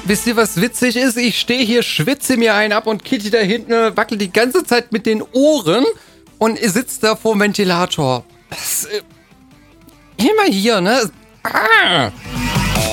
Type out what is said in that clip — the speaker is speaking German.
wisst ihr, was witzig ist? Ich stehe hier, schwitze mir einen ab und Kitty da hinten wackelt die ganze Zeit mit den Ohren und sitzt da vor dem Ventilator. Immer hier, ne? Ah.